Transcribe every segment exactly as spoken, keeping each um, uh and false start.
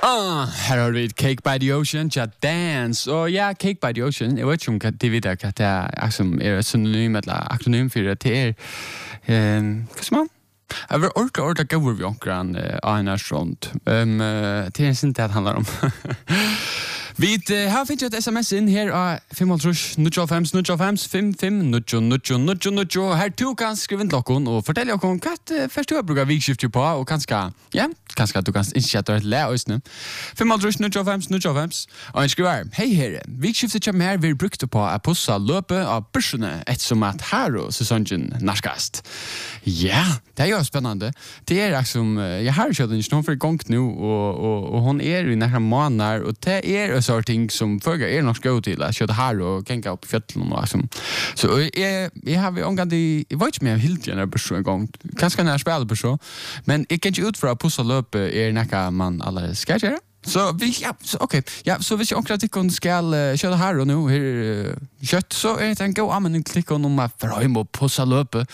Ah, her har vi Cake by the Ocean, ja, Dance. Og ja, Cake by the Ocean, jeg vet ikke om hva de vet hva det er, som er et synonym eller akronym for det. Det er, hva skal man? Jeg vil orke orke gøy vi omkring av en restaurant. Um, det er ikke det det handler om. Vi uh, har finnet et sms inn her av fem null fem null fem fem fem null null null null. Her to kan skrive inn til dere og fortelle dere hva det første du har brukt vikskiftet på, og kanskje, ja, kanskje du kan ikke ha et le også. fem null null fem null fem. Og en skriver, hei herre, vikskiftet kommer her vi brukte på å pusse løpet av børsene ettersom at her og sesongen narskast. Ja, det er jo spennende. Det er liksom, jeg har kjøtt den ikke noen for i gang nå, og, og, og hun er i nærmere måneder, og det er så ting som følger er nok gå til at kjøte her og genka opp i fjötlen og liksom. Så jeg, jeg har omgang til, jeg vet ikke om jeg har hilt igjen en gang, kanskje når jeg spiller på så, men jeg kan ikke ut fra å pusse løpet er noe man alle skal gjøre. Så vi, ja, så, ok, ja, så hvis jeg omkring tikkene skal uh, kjøte her og nå, her uh, kjøtt, så er det en god anmelding til tikkene om at for å må pusse løpet.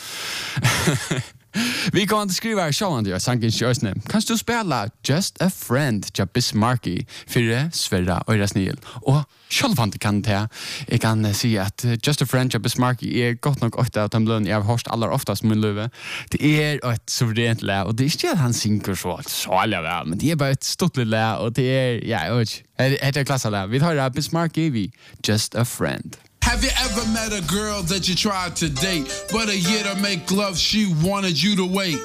Vi kan skriva här sjåan jag sank in sjösne. Kan du spela Just a Friend ja Bismarcky för Sverra och Rasnil. Och självfant kan det. Jag kan säga att Just a Friend ja Bismarcky är gott nog åtta av de blön jag har hört allra oftast min löve. Det är ett suveränt lä och det är inte att han synger så så alla väl, men det är bara ett stort lä och det är ja, och det är klass lä. Vi har Bismarcky vi Just a Friend. Have you ever met a girl that you tried to date, but a year to make love she wanted you to wait?